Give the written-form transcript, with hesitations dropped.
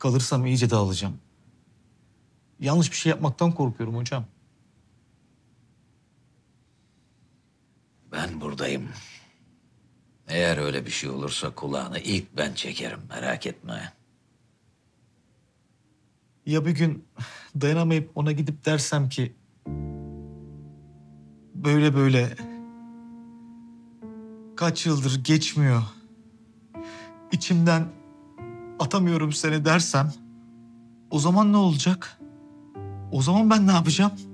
Kalırsam iyice dağılacağım. Yanlış bir şey yapmaktan korkuyorum hocam. Ben buradayım. Eğer öyle bir şey olursa kulağını ilk ben çekerim, merak etme. Ya bir gün dayanamayıp ona gidip dersem ki... Böyle böyle... Kaç yıldır geçmiyor. İçimden atamıyorum seni dersem... O zaman ne olacak? O zaman ben ne yapacağım?